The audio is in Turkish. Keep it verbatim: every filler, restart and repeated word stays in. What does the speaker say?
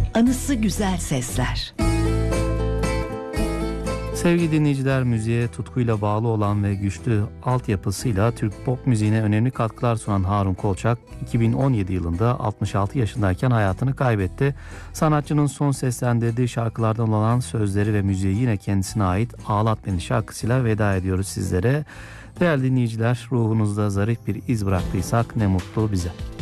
Anısı güzel sesler. Sevgili dinleyiciler, müziğe tutkuyla bağlı olan ve güçlü altyapısıyla Türk pop müziğine önemli katkılar sunan Harun Kolçak, iki bin on yedi yılında altmış altı yaşındayken hayatını kaybetti. Sanatçının son seslendirdiği şarkılardan olan sözleri ve müziği yine kendisine ait Ağlat Beni şarkısıyla veda ediyoruz sizlere. Değerli dinleyiciler, ruhunuzda zarif bir iz bıraktıysak ne mutlu bize.